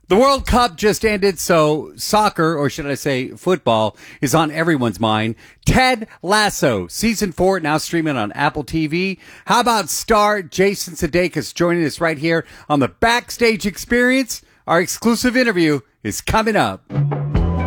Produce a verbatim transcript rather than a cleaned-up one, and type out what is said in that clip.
The World Cup just ended, so soccer, or should I say football, is on everyone's mind. Ted Lasso, season four, now streaming on Apple T V. How about star Jason Sudeikis joining us right here on the Backstage Experience? Our exclusive interview is coming up.